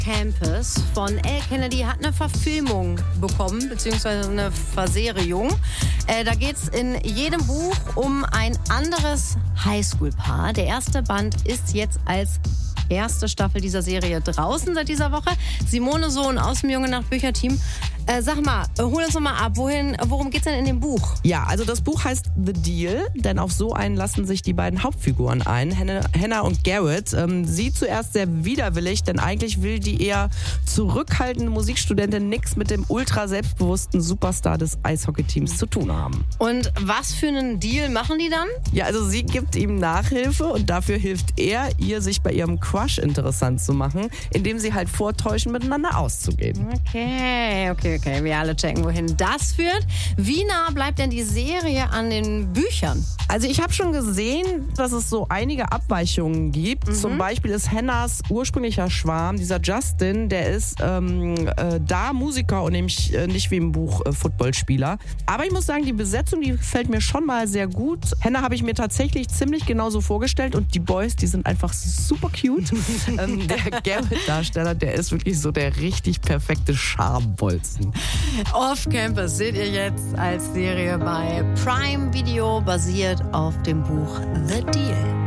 Campus von Elle Kennedy hat eine Verfilmung bekommen, beziehungsweise eine Verserierung. Da geht es in jedem Buch um ein anderes Highschool-Paar. Der erste Band ist jetzt als erste Staffel dieser Serie draußen seit dieser Woche. Simone Sohn aus dem Junge Nacht Bücherteam. Sag mal, hol uns doch mal ab. Worum geht's denn in dem Buch? Ja, also das Buch heißt The Deal, denn auf so einen lassen sich die beiden Hauptfiguren ein, Hannah und Garrett. Sie zuerst sehr widerwillig, denn eigentlich will die eher zurückhaltende Musikstudentin nichts mit dem ultra selbstbewussten Superstar des Eishockeyteams zu tun haben. Und was für einen Deal machen die dann? Ja, also sie gibt ihm Nachhilfe und dafür hilft er ihr, sich bei ihrem Crush interessant zu machen, indem sie halt vortäuschen, miteinander auszugehen. Okay. Wir alle checken, wohin das führt. Wie nah bleibt denn die Serie an den Büchern? Also ich habe schon gesehen, dass es so einige Abweichungen gibt. Zum Beispiel ist Hannahs ursprünglicher Schwarm, dieser Justin, der ist da Musiker und nämlich nicht wie im Buch Footballspieler. Aber ich muss sagen, die Besetzung, die gefällt mir schon mal sehr gut. Hannah habe ich mir tatsächlich ziemlich genauso vorgestellt und die Boys, die sind einfach super cute. Der Garrett-Darsteller, der ist wirklich so der richtig perfekte Schambolzen. Off Campus seht ihr jetzt als Serie bei Prime Video, basiert auf dem Buch The Deal.